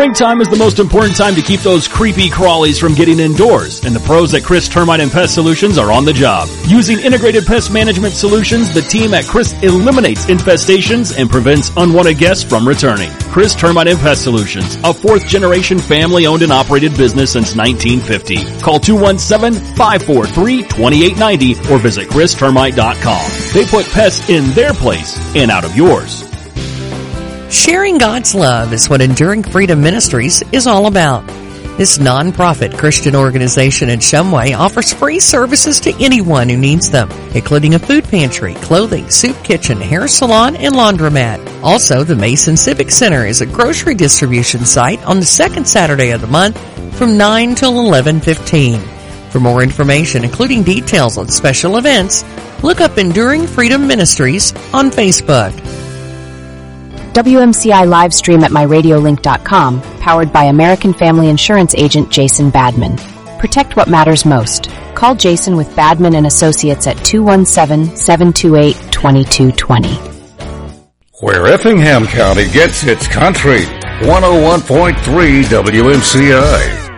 Springtime is the most important time to keep those creepy crawlies from getting indoors, and the pros at Chris Termite and Pest Solutions are on the job. Using integrated pest management solutions, the team at Chris eliminates infestations and prevents unwanted guests from returning. Chris Termite and Pest Solutions, a fourth-generation family-owned and operated business since 1950. Call 217-543-2890 or visit christermite.com. They put pests in their place and out of yours. Sharing God's love is what Enduring Freedom Ministries is all about. This nonprofit Christian organization in Shumway offers free services to anyone who needs them, including a food pantry, clothing, soup kitchen, hair salon, and laundromat. Also, the Mason Civic Center is a grocery distribution site on the second Saturday of the month from 9 till 11:15. For more information, including details on special events, look up Enduring Freedom Ministries on Facebook. WMCI live stream at myradiolink.com, powered by American Family Insurance agent Jason Badman. Protect what matters most. Call Jason with Badman and Associates at 217-728-2220. Where Effingham County gets its country, 101.3 WMCI.